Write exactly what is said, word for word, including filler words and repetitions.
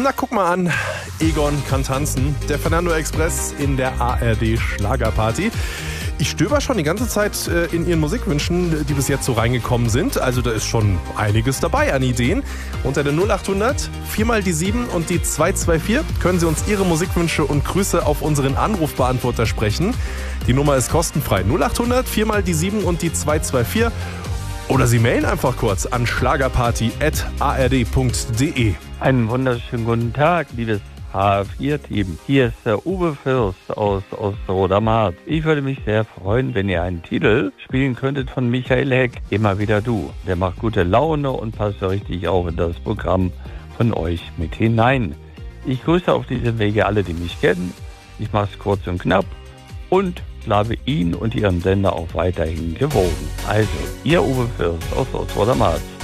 Na, guck mal an, Egon kann tanzen. Der Fernando Express in der A R D Schlagerparty. Ich stöber schon die ganze Zeit in Ihren Musikwünschen, die bis jetzt so reingekommen sind. Also da ist schon einiges dabei an Ideen. Unter der null acht hundert, viermal die sieben und die zwei zwei vier können Sie uns Ihre Musikwünsche und Grüße auf unseren Anrufbeantworter sprechen. Die Nummer ist kostenfrei. null acht hundert, viermal die sieben und die zwei zwei vier. Oder Sie mailen einfach kurz an schlagerparty at a r d punkt d e. Einen wunderschönen guten Tag, liebes H vier Team. Hier ist der Uwe Fürst aus Osterroder-Marz. Ich würde mich sehr freuen, wenn ihr einen Titel spielen könntet von Michael Heck. Immer wieder du. Der macht gute Laune und passt so richtig auch in das Programm von euch mit hinein. Ich grüße auf diesem Wege alle, die mich kennen. Ich mache es kurz und knapp und bleibe ihn und ihren Sender auch weiterhin gewogen. Also, ihr Uwe Fürst aus Osterroder-Marz.